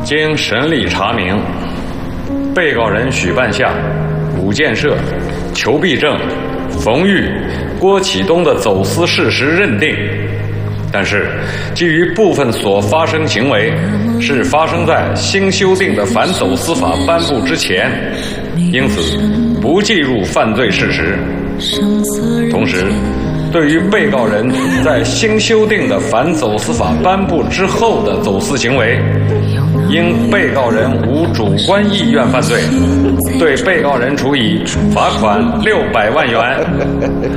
经审理查明，被告人许半夏、武建设、裘必正、冯玉、郭启东的走私事实认定，但是基于部分所发生行为是发生在新修订的反走私法颁布之前，因此不计入犯罪事实。同时，对于被告人在新修订的反走私法颁布之后的走私行为，因被告人无主观意愿犯罪，对被告人处以罚款600万元。